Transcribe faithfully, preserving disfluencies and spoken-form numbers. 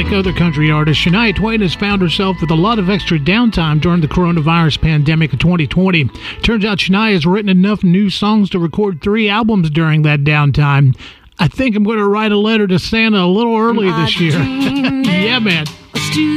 Like other country artists, Shania Twain has found herself with a lot of extra downtime during the coronavirus pandemic of twenty twenty. Turns out Shania has written enough new songs to record three albums during that downtime. I think I'm going to write a letter to Santa a little early this year. Yeah, man.